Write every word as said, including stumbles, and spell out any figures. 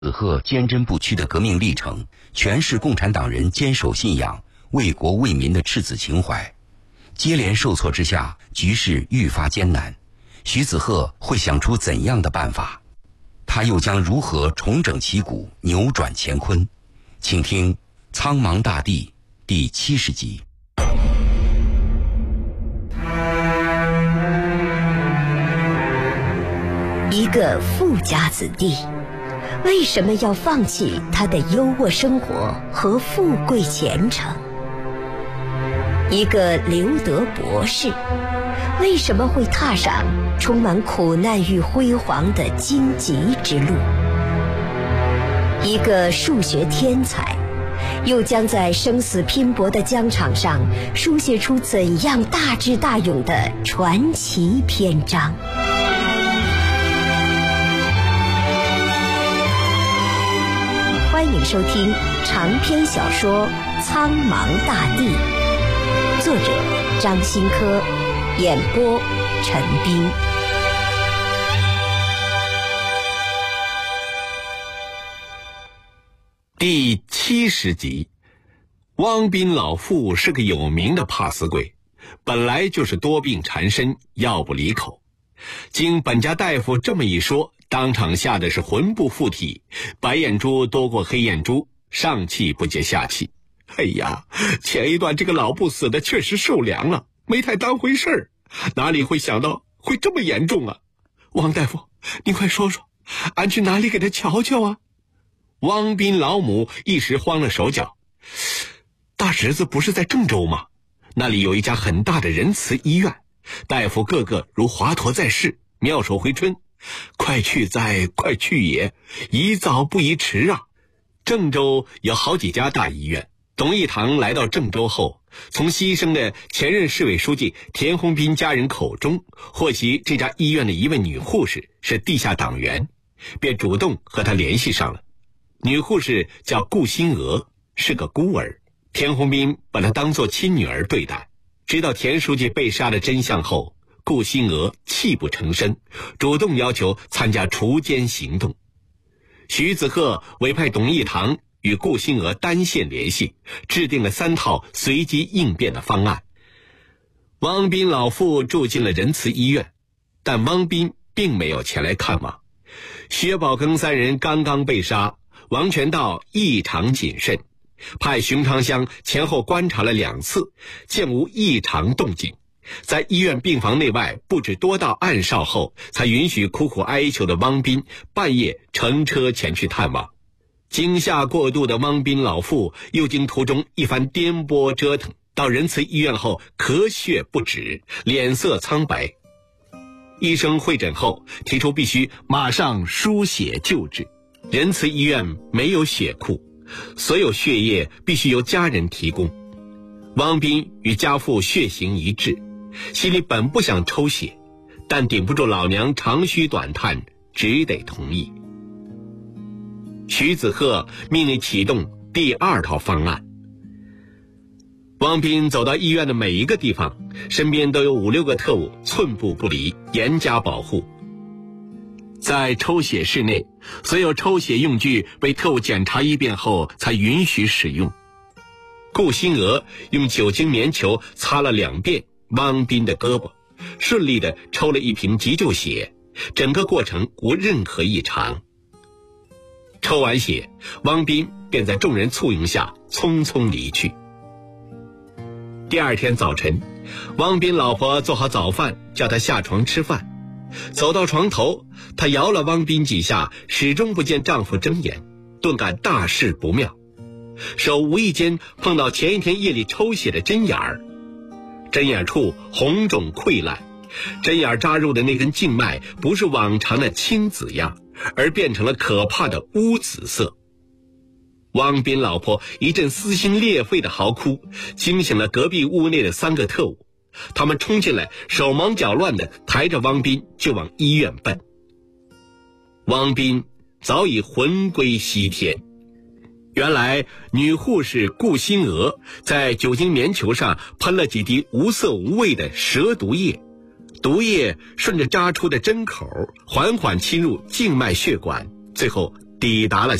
子赫坚贞不屈的革命历程，全是共产党人坚守信仰、为国为民的赤子情怀。接连受挫之下，局势愈发艰难。徐子赫会想出怎样的办法？他又将如何重整旗鼓、扭转乾坤？请听《苍茫大地》第七十集。 一个富家子弟，为什么要放弃他的优渥生活和富贵前程？一个留德博士，为什么会踏上充满苦难与辉煌的荆棘之路？一个数学天才，又将在生死拼搏的疆场上书写出怎样大智大勇的传奇篇章？欢迎收听长篇小说《苍茫大地》，作者张新科，演播陈斌。 第七十集。汪斌老妇是个有名的怕死鬼，本来就是多病缠身，药不离口。经本家大夫这么一说，当场吓得是魂不附体，白眼珠多过黑眼珠，上气不接下气。哎呀，前一段这个老不死的确实受凉了，没太当回事儿，哪里会想到会这么严重啊？汪大夫，你快说说，俺去哪里给他瞧瞧啊？汪斌老母一时慌了手脚。大侄子不是在郑州吗？那里有一家很大的仁慈医院，大夫个个如华佗在世，妙手回春，快去哉，快去也，宜早不宜迟啊！郑州有好几家大医院。董义堂来到郑州后，从牺牲的前任市委书记田鸿斌家人口中获悉这家医院的一位女护士是地下党员，便主动和他联系上了。女护士叫顾新娥，是个孤儿，田鸿斌把她当作亲女儿对待。知道田书记被杀的真相后，顾新娥泣不成声，主动要求参加除奸行动。徐子赫委派董义堂与顾新娥单线联系，制定了三套随机应变的方案。汪斌老妇住进了仁慈医院，但汪斌并没有前来看望。薛宝庚三人刚刚被杀，王全道异常谨慎，派熊长香前后观察了两次，见无异常动静，在医院病房内外布置多道暗哨后，才允许苦苦哀求的汪斌半夜乘车前去探望。惊吓过度的汪斌老妇又经途中一番颠簸折腾，到仁慈医院后咳血不止，脸色苍白。医生会诊后提出必须马上输血救治。仁慈医院没有血库，所有血液必须由家人提供。汪斌与家父血型一致，心里本不想抽血，但顶不住老娘长吁短叹，只得同意。徐子赫命令启动第二套方案。汪斌走到医院的每一个地方，身边都有五六个特务寸步不离，严加保护。在抽血室内，所有抽血用具被特务检查一遍后才允许使用。顾新娥用酒精棉球擦了两遍汪斌的胳膊，顺利地抽了一瓶急救血，整个过程无任何异常。抽完血，汪斌便在众人簇拥下匆匆离去。第二天早晨，汪斌老婆做好早饭，叫他下床吃饭。走到床头，她摇了汪斌几下，始终不见丈夫睁眼，顿感大事不妙。手无意间碰到前一天夜里抽血的针眼儿，针眼处红肿溃烂，针眼扎入的那根静脉不是往常的青紫样，而变成了可怕的乌紫色。汪斌老婆一阵撕心裂肺的嚎哭，惊醒了隔壁屋内的三个特务。他们冲进来，手忙脚乱地抬着汪斌就往医院奔。汪斌早已魂归西天。原来女护士顾新娥在酒精棉球上喷了几滴无色无味的蛇毒液，毒液顺着扎出的针口缓缓侵入静脉血管，最后抵达了